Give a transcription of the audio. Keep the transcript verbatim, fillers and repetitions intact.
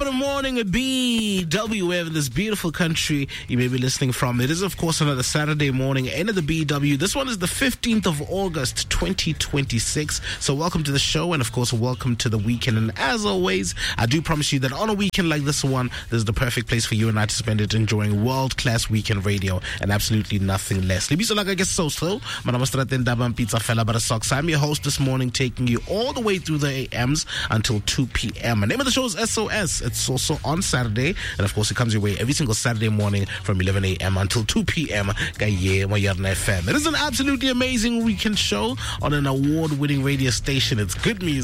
of the morning at B W, wherever this beautiful country you may be listening from. It is, of course, another Saturday morning, end of the B W. This one is the fifteenth of August, twenty twenty-six. So welcome to the show, and of course, welcome to the weekend. And as always, I do promise you that on a weekend like this one, this is the perfect place for you and I to spend it enjoying world-class weekend radio and absolutely nothing less. I'm your host this morning, taking you all the way through the A Ms until two p.m. The name of the show is S O S. It's also on Saturday, and of course it comes your way every single Saturday morning from eleven a.m. until two p.m. It is an absolutely amazing weekend show on an award-winning radio station. It's good music.